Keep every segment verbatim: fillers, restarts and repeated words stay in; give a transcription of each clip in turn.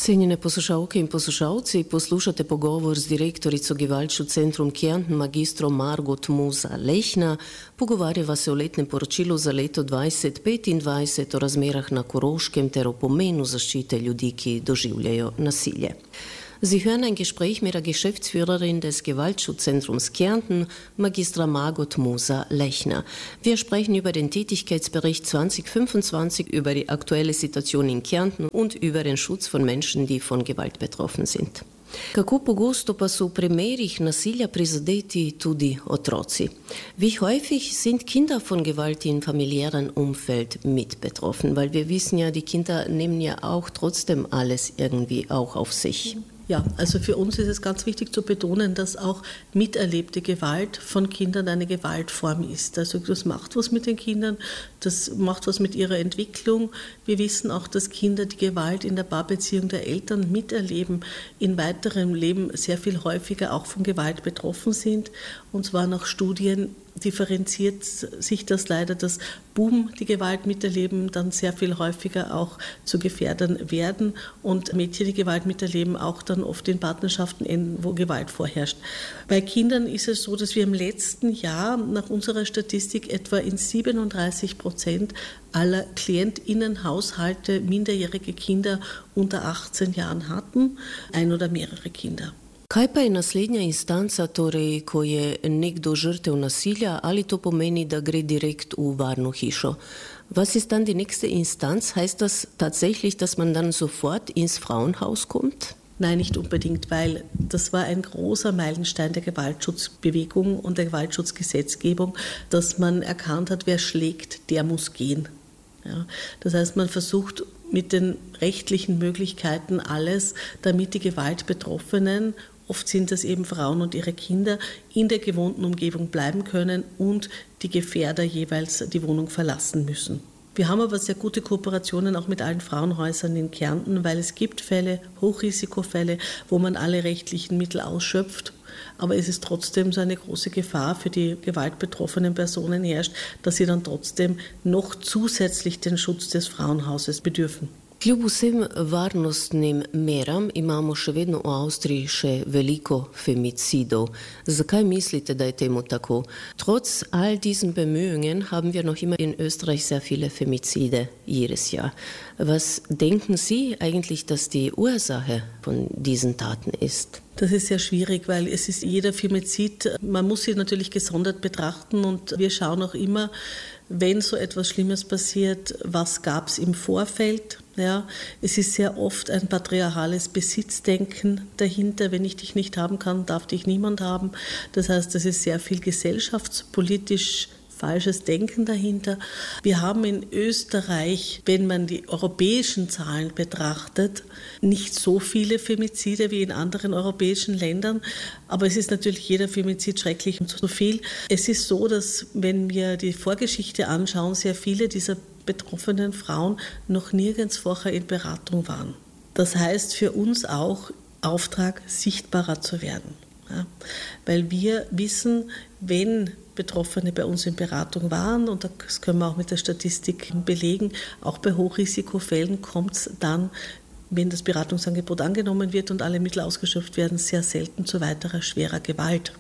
Cenjene poslušalke in poslušalci, poslušate pogovor z direktorico Givalčev Centrum Kärnten, magistro Margot Moser-Lechner. Pogovarjava se o letnem poročilu za leto dvajset petindvajset o razmerah na Koroškem ter o pomenu zaščite ljudi, ki doživljajo nasilje. Sie hören ein Gespräch mit der Geschäftsführerin des Gewaltschutzzentrums Kärnten, Magistra Margot Moser-Lechner. Wir sprechen über den Tätigkeitsbericht zwanzig fünfundzwanzig, über die aktuelle Situation in Kärnten und über den Schutz von Menschen, die von Gewalt betroffen sind. Kako pogosto pa so v primerih nasilja prizadeti tudi otroci? Wie häufig sind Kinder von Gewalt im familiären Umfeld mit betroffen? Weil wir wissen ja, die Kinder nehmen ja auch trotzdem alles irgendwie auch auf sich. Ja, also für uns ist es ganz wichtig zu betonen, dass auch miterlebte Gewalt von Kindern eine Gewaltform ist. Also das macht was mit den Kindern, das macht was mit ihrer Entwicklung. Wir wissen auch, dass Kinder die Gewalt in der Paarbeziehung der Eltern miterleben, in weiterem Leben sehr viel häufiger auch von Gewalt betroffen sind. Und zwar nach Studien differenziert sich das leider, dass Buben die Gewalt miterleben, dann sehr viel häufiger auch zu Gefährdern werden und Mädchen die Gewalt miterleben, auch dann oft in Partnerschaften enden, wo Gewalt vorherrscht. Bei Kindern ist es so, dass wir im letzten Jahr nach unserer Statistik etwa in siebenunddreißig Prozent aller KlientInnenhaushalte minderjährige Kinder unter achtzehn Jahren hatten, ein oder mehrere Kinder. Kaj pa je naslednja instanca, torej, ko je nekdo žrtev nasilja, ali to pomeni, da gre direkt v varno hišo? Was ist dann die nächste Instanz? Heißt das tatsächlich, dass man dann sofort ins Frauenhaus kommt? Nein, nicht unbedingt, weil das war ein großer Meilenstein der Gewaltschutzbewegung und der Gewaltschutzgesetzgebung, dass man erkannt hat, wer schlägt, der muss gehen. Ja, das heißt, man versucht mit den rechtlichen Möglichkeiten alles, damit die Gewaltbetroffenen, oft sind das eben Frauen und ihre Kinder, in der gewohnten Umgebung bleiben können und die Gefährder jeweils die Wohnung verlassen müssen. Wir haben aber sehr gute Kooperationen auch mit allen Frauenhäusern in Kärnten, weil es gibt Fälle, Hochrisikofälle, wo man alle rechtlichen Mittel ausschöpft. Aber es ist trotzdem so eine große Gefahr für die gewaltbetroffenen Personen herrscht, dass sie dann trotzdem noch zusätzlich den Schutz des Frauenhauses bedürfen. Kljub vsem varnostnim meram imamo še vedno v Avstriji še veliko femicidov. Zakaj mislite, da je temu tako? Trotz all diesen Bemühungen haben wir noch immer in Österreich sehr viele Femizide jedes Jahr. Was denken Sie eigentlich, dass die Ursache von diesen Taten ist? Das ist sehr schwierig, weil es ist jeder Femizid, man muss sie natürlich gesondert betrachten und wir schauen auch immer, wenn so etwas Schlimmes passiert, was gab es im Vorfeld? Ja, es ist sehr oft ein patriarchales Besitzdenken dahinter. Wenn ich dich nicht haben kann, darf dich niemand haben. Das heißt, das ist sehr viel gesellschaftspolitisch falsches Denken dahinter. Wir haben in Österreich, wenn man die europäischen Zahlen betrachtet, nicht so viele Femizide wie in anderen europäischen Ländern, aber es ist natürlich jeder Femizid schrecklich und so viel. Es ist so, dass wenn wir die Vorgeschichte anschauen, sehr viele dieser betroffenen Frauen noch nirgends vorher in Beratung waren. Das heißt für uns auch Auftrag, sichtbarer zu werden. Ja, weil wir wissen, wenn Betroffene bei uns in Beratung waren, und das können wir auch mit der Statistik belegen, auch bei Hochrisikofällen kommt es dann, wenn das Beratungsangebot angenommen wird und alle Mittel ausgeschöpft werden, sehr selten zu weiterer schwerer Gewalt.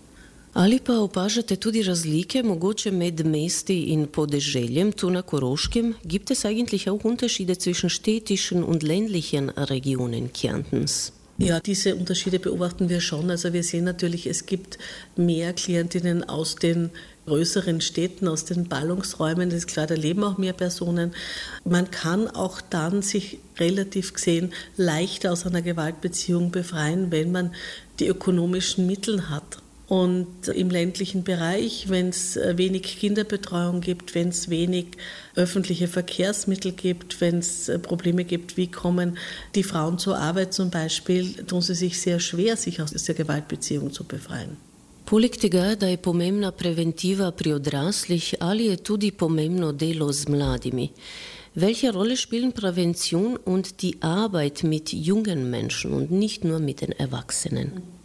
Ali pa opažate tudi razlike, mogoče med mesti in podeželjem, tu na Koroškem? Gibt es eigentlich auch Unterschiede zwischen städtischen und ländlichen Regionen Kärntens? Ja, diese Unterschiede beobachten wir schon. Also wir sehen natürlich, es gibt mehr Klientinnen aus den größeren Städten, aus den Ballungsräumen. Das ist klar, da leben auch mehr Personen. Man kann auch dann sich relativ gesehen leichter aus einer Gewaltbeziehung befreien, wenn man die ökonomischen Mittel hat. Und im ländlichen Bereich, wenn es wenig Kinderbetreuung gibt, wenn es wenig öffentliche Verkehrsmittel gibt, wenn es Probleme gibt, wie kommen die Frauen zur Arbeit zum Beispiel, tun sie sich sehr schwer, sich aus dieser Gewaltbeziehung zu befreien. Poleg tega, da je pomembna preventiva pri odraslih, ali je tudi pomembno delo z mladimi? Welche Rolle spielen Prävention und die Arbeit mit jungen Menschen und nicht nur mit den Erwachsenen?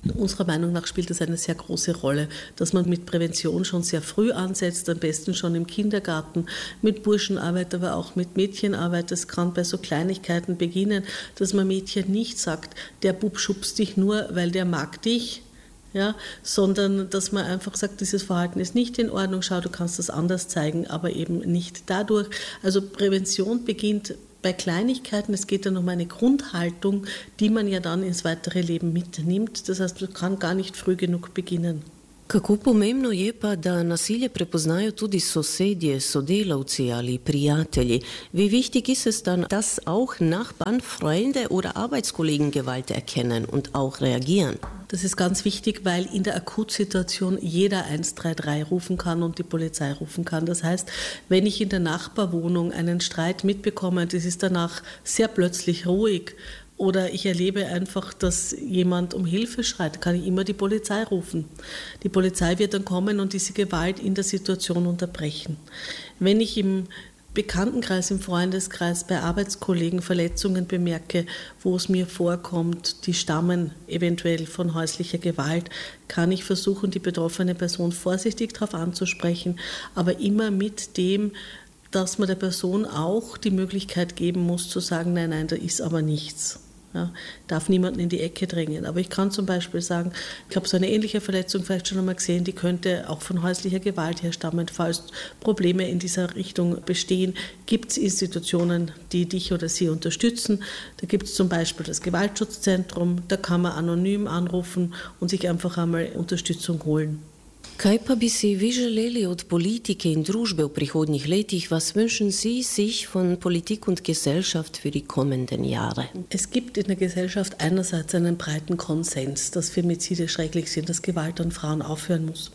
Unserer Meinung nach spielt das eine sehr große Rolle, dass man mit Prävention schon sehr früh ansetzt, am besten schon im Kindergarten, mit Burschenarbeit, aber auch mit Mädchenarbeit. Das kann bei so Kleinigkeiten beginnen, dass man Mädchen nicht sagt, der Bub schubst dich nur, weil der mag dich, ja, sondern dass man einfach sagt, dieses Verhalten ist nicht in Ordnung, schau, du kannst das anders zeigen, aber eben nicht dadurch. Also Prävention beginnt bei Kleinigkeiten, es geht dann um eine Grundhaltung, die man ja dann ins weitere Leben mitnimmt. Das heißt, man kann gar nicht früh genug beginnen. Kako pomembno je pa, da nasilje prepoznajo tudi sosedje, sodelavci ali prijatelji. Wie wichtig ist es dann, dass auch Nachbarn, Freunde oder Arbeitskollegen Gewalt erkennen und auch reagieren? Das ist ganz wichtig, weil in der Akutsituation jeder eins drei drei rufen kann und die Polizei rufen kann. Das heißt, wenn ich in der Nachbarwohnung einen Streit mitbekomme, das ist danach sehr plötzlich ruhig, oder ich erlebe einfach, dass jemand um Hilfe schreit, kann ich immer die Polizei rufen. Die Polizei wird dann kommen und diese Gewalt in der Situation unterbrechen. Wenn ich im Bekanntenkreis, im Freundeskreis, bei Arbeitskollegen Verletzungen bemerke, wo es mir vorkommt, die stammen eventuell von häuslicher Gewalt, kann ich versuchen, die betroffene Person vorsichtig darauf anzusprechen, aber immer mit dem, dass man der Person auch die Möglichkeit geben muss, zu sagen, nein, nein, da ist aber nichts. Ja, darf niemanden in die Ecke drängen. Aber ich kann zum Beispiel sagen, ich habe so eine ähnliche Verletzung vielleicht schon einmal gesehen, die könnte auch von häuslicher Gewalt herstammen. Falls Probleme in dieser Richtung bestehen, gibt es Institutionen, die dich oder sie unterstützen. Da gibt es zum Beispiel das Gewaltschutzzentrum, da kann man anonym anrufen und sich einfach einmal Unterstützung holen. Kaj pa bi si vi želeli od politike in družbe v prihodnjih letih? Was wünschen Sie sich von Politik und Gesellschaft für die kommenden Jahre? Es gibt in der Gesellschaft einerseits einen breiten Konsens, dass Femizide schrecklich sind, dass Gewalt an Frauen aufhören muss.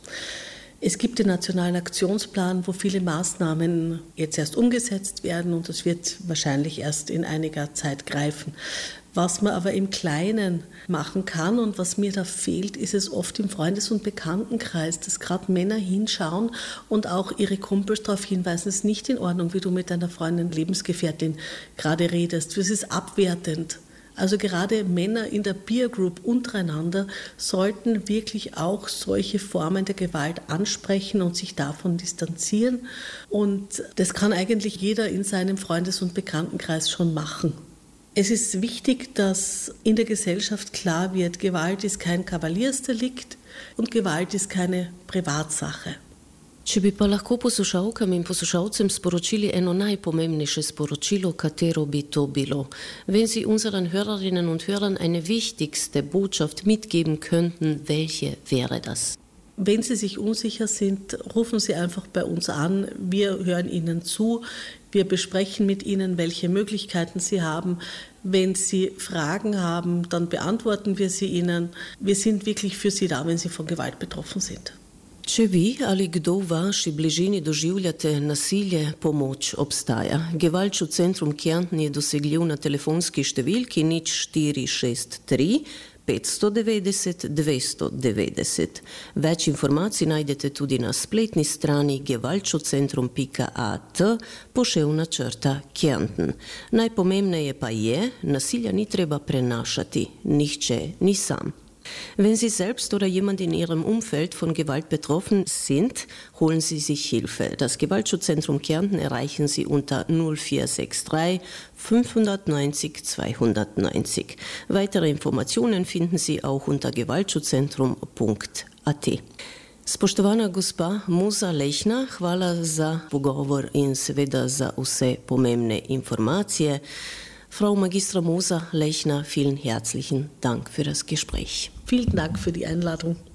Es gibt den Nationalen Aktionsplan, wo viele Maßnahmen jetzt erst umgesetzt werden und das wird wahrscheinlich erst in einiger Zeit greifen. Was man aber im Kleinen machen kann und was mir da fehlt, ist es oft im Freundes- und Bekanntenkreis, dass gerade Männer hinschauen und auch ihre Kumpels darauf hinweisen, es ist nicht in Ordnung, wie du mit deiner Freundin, Lebensgefährtin gerade redest. Das ist abwertend. Also gerade Männer in der Peer Group untereinander sollten wirklich auch solche Formen der Gewalt ansprechen und sich davon distanzieren. Und das kann eigentlich jeder in seinem Freundes- und Bekanntenkreis schon machen. Es ist wichtig, dass in der Gesellschaft klar wird, Gewalt ist kein Kavaliersdelikt und Gewalt ist keine Privatsache. Če bi pa lahko poslušalkam in poslušalcem sporočili eno najpomembnejše sporočilo, katero bi to bilo? Wenn Sie unseren Hörerinnen und Hörern eine wichtigste Botschaft mitgeben könnten, welche wäre das? Wenn Sie sich unsicher sind, rufen Sie einfach bei uns an. Wir hören Ihnen zu. Wir besprechen mit Ihnen, welche Möglichkeiten Sie haben. Wenn Sie Fragen haben, dann beantworten wir sie Ihnen. Wir sind wirklich für Sie da, wenn Sie von Gewalt betroffen sind. Če vi ali kdo v vaši bližini doživljate nasilje, pomoč obstaja. Gewaltschutzcentrum Kärnten je dosegljiv na telefonski številki nič štiri šest tri petsto devetdeset dvesto devetdeset. Več informacij najdete tudi na spletni strani gewaltschutzcentrum pika at poševna črta Kärnten. Najpomembneje pa je, nasilja ni treba prenašati, nihče ni sam. Wenn Sie selbst oder jemand in Ihrem Umfeld von Gewalt betroffen sind, holen Sie sich Hilfe. Das Gewaltschutzzentrum Kärnten erreichen Sie unter null vier sechs drei fünf neun null zwei neun null. Weitere Informationen finden Sie auch unter gewaltschutzzentrum punkt at. Spoštovana gospa Muza Lechna, hvala za pogovor in seveda za vse pomembne informacije. Frau Magistra Muza Lechna, vielen herzlichen Dank für das Gespräch. Vielen Dank für die Einladung.